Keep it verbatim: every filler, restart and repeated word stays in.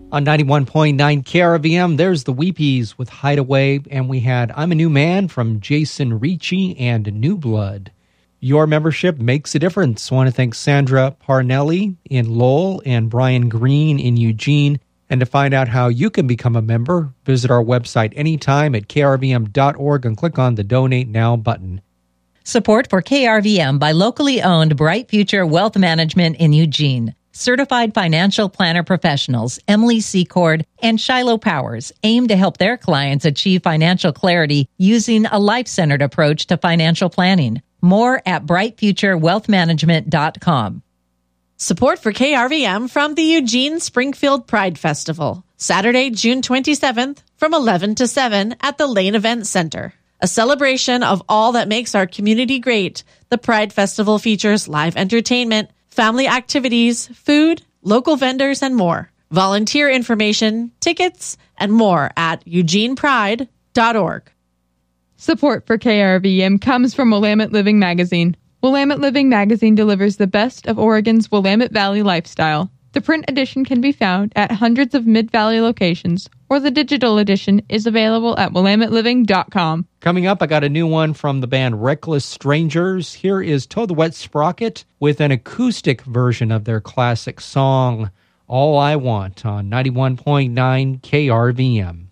On ninety-one point nine K R V M, there's the Weepies with Hideaway, and we had I'm a New Man from Jason Ricci and New Blood. Your membership makes a difference. I want to thank Sandra Parnelli in Lowell and Brian Green in Eugene. And to find out how you can become a member, visit our website anytime at K R V M dot org and click on the Donate Now button. Support for K R V M by locally owned Bright Future Wealth Management in Eugene. Certified financial planner professionals Emily Secord and Shiloh Powers aim to help their clients achieve financial clarity using a life-centered approach to financial planning. More at bright future wealth management dot com. Support for K R V M from the Eugene Springfield Pride Festival, Saturday, June twenty-seventh from eleven to seven at the Lane Event Center. A celebration of all that makes our community great, the Pride Festival features live entertainment, family activities, food, local vendors, and more. Volunteer information, tickets, and more at eugene pride dot org. Support for K R V M comes from Willamette Living Magazine. Willamette Living Magazine delivers the best of Oregon's Willamette Valley lifestyle. The print edition can be found at hundreds of Mid-Valley locations, or the digital edition is available at willamette living dot com. Coming up, I got a new one from the band Reckless Strangers. Here is Toe the Wet Sprocket with an acoustic version of their classic song, All I Want, on ninety-one point nine K R V M.